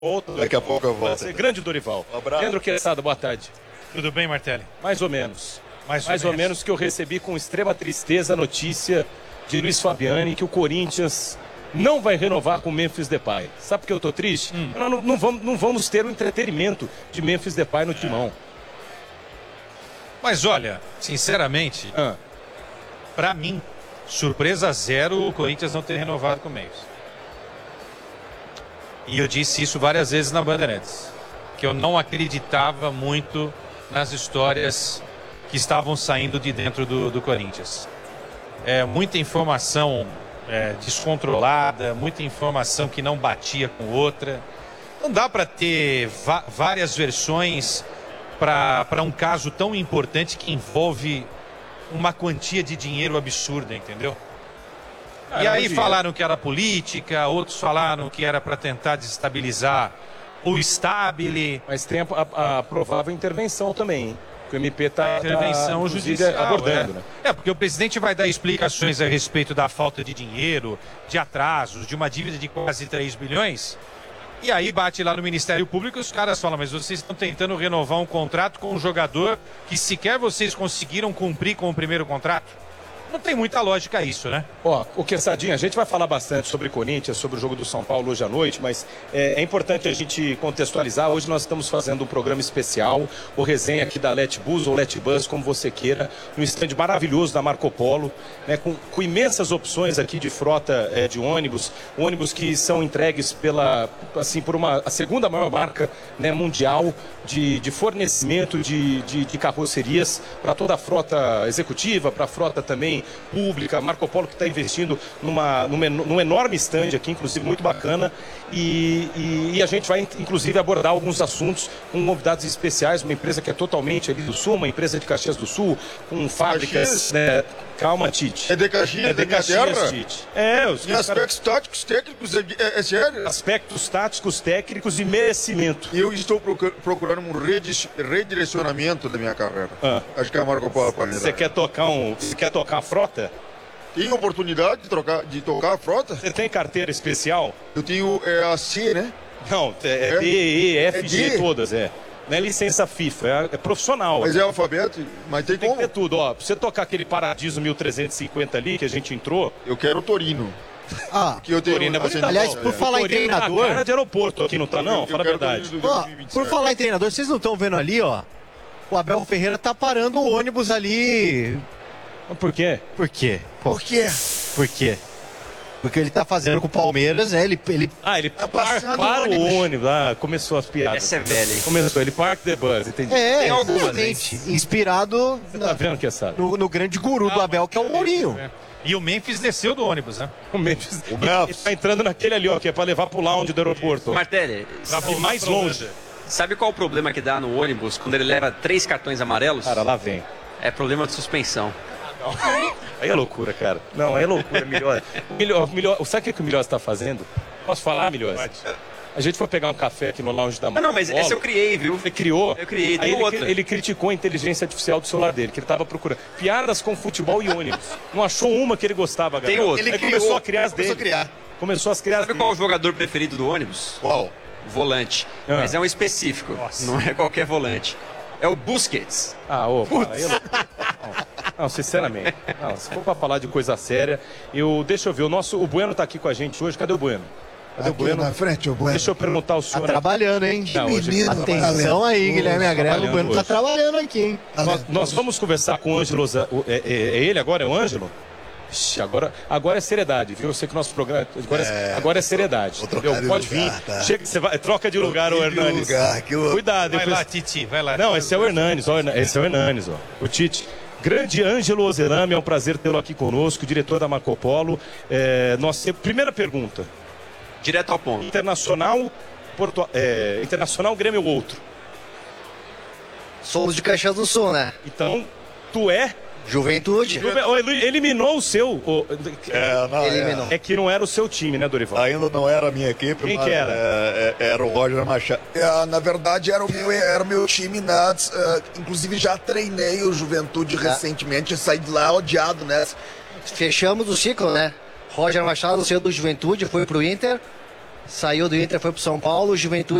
Volto. Daqui a pouco eu volto. Grande Dorival. Um abraço. Leandro Quesada, boa tarde. Tudo bem, Martelli? Mais ou menos. Mais ou menos que eu recebi com extrema tristeza a notícia de Luiz Fabiani que o Corinthians não vai renovar com o Memphis Depay. Sabe por que eu tô triste? Nós não vamos ter o entretenimento de Memphis Depay no timão. Mas olha, sinceramente, pra mim, surpresa zero o Corinthians não ter renovado com o Memphis. E eu disse isso várias vezes na Bandeirantes, que eu não acreditava muito nas histórias que estavam saindo de dentro do Corinthians. Muita informação descontrolada, muita informação que não batia com outra. Não dá para ter várias versões para um caso tão importante que envolve uma quantia de dinheiro absurda, entendeu? E aí falaram que era política, outros falaram que era para tentar desestabilizar o Stabile. Mas tem a provável intervenção também, hein? Que o MP está intervenção judicial abordando, né? Porque o presidente vai dar explicações a respeito da falta de dinheiro, de atrasos, de uma dívida de quase 3 bilhões. E aí bate lá no Ministério Público e os caras falam, mas vocês estão tentando renovar um contrato com um jogador que sequer vocês conseguiram cumprir com o primeiro contrato? Não tem muita lógica isso, né? Ó, o Quessadinha, a gente vai falar bastante sobre Corinthians, sobre o jogo do São Paulo hoje à noite, mas é importante a gente contextualizar. Hoje nós estamos fazendo um programa especial, o resenha aqui da Letbus ou Letbus, como você queira, no estande maravilhoso da Marco Polo, né, com imensas opções aqui de frota de ônibus que são entregues por a segunda maior marca, né, mundial de fornecimento de carrocerias para toda a frota executiva, para a frota também pública. Marco Polo que está investindo num enorme stand aqui, inclusive muito bacana, e a gente vai inclusive abordar alguns assuntos com convidados especiais, uma empresa que é totalmente ali do Sul, uma empresa de Caxias do Sul, com fábricas, né? Calma, Tite. É de Caxias, é de Caxias, Tite. E aspectos táticos, técnicos, é sério? Aspectos táticos, técnicos e merecimento. Eu estou procurando um redirecionamento da minha carreira. Acho que é a Marco Polo pode me dar. Você quer tocar a frota? Tem oportunidade de tocar a frota? Você tem carteira especial? Eu tenho a C, né? Não, D, E, F, G, todas, Não é licença FIFA, é profissional. Mas é alfabeto, mas tem como? Tem que ter tudo, ó. Pra você tocar aquele Paradiso 1350 ali, que a gente entrou... Eu quero o Torino. Que eu tenho... Torino é bonito. Aliás, por falar em treinador... Cara de aeroporto aqui, não tá não? Fala a verdade. Por falar em treinador, vocês não estão vendo ali, ó? O Abel Ferreira tá parando o ônibus ali... Por quê? Por quê? Por quê? Por quê? Porque ele tá fazendo com o Palmeiras, né? Ele para o ônibus. Começou as piadas. Essa é velha, hein? Começou, ele park the bus, entendi. Tem algumas, inspirado Você tá vendo que é sabe? no grande guru do Abel, que é o Mourinho. E o Memphis desceu do ônibus, né? O Memphis ele tá entrando naquele ali, ó, que é pra levar pro lounge do aeroporto. Martelli, Pra ir mais longe. sabe qual o problema que dá no ônibus quando ele leva 3 cartões amarelos? Cara, lá vem. É problema de suspensão. Aí é loucura, cara. Não, aí é loucura, Milhões. Sabe o que o Milhões tá fazendo? Posso falar, Milhões? A gente foi pegar um café aqui no lounge da Marco Não, mas essa eu criei, viu? Você criou? Eu criei, aí tem outra. ele criticou a inteligência artificial do celular dele, que ele tava procurando. Piadas com futebol e ônibus. Não achou uma que ele gostava, galera. Tem outra. Ele começou a criar as dele. Começou a criar as Sabe qual é o jogador preferido do ônibus? Qual? Volante. Mas é um específico. Não é qualquer volante. É o Busquets. Não, sinceramente. Não, se for pra falar de coisa séria, deixa eu ver, o Bueno tá aqui com a gente hoje. Cadê o Bueno? Cadê o Bueno? Na frente, o Bueno. Deixa eu perguntar ao senhor. Tá trabalhando, hein? Atenção aí, Guilherme Agrelo. O Bueno tá trabalhando aqui, hein? Nós vamos conversar com o Ângelo. É ele agora? É o Ângelo? Ixi, agora é seriedade, viu? Eu sei que o nosso programa agora é seriedade, entendeu? Pode vir. Tá. Chega, você vai, troca de lugar, o Hernanes. Cuidado. Vai lá, Titi, vai lá. Não, esse é o Hernanes, esse é o Hernanes, ó. O Tite. Grande Ângelo Ozerami, é um prazer tê-lo aqui conosco, diretor da Marco Polo. Primeira pergunta. Direto ao ponto. Internacional, Grêmio ou outro? Somos de Caxias do Sul, né? Então, tu é... Juventude. Eliminou o seu. Eliminou. É que não era o seu time, né, Dorival? Ainda não era a minha equipe. Quem que era? Era o Roger Machado. Na verdade, era o meu time, né? Inclusive, já treinei o Juventude recentemente. Saí de lá odiado, né? Fechamos o ciclo, né? Roger Machado saiu do Juventude, foi pro Inter. Saiu do Inter, foi pro São Paulo, Juventude